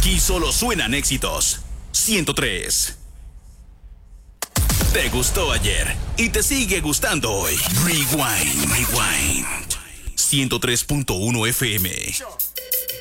Aquí solo suenan éxitos. 103. Te gustó ayer y te sigue gustando hoy. Rewind. 103.1 FM.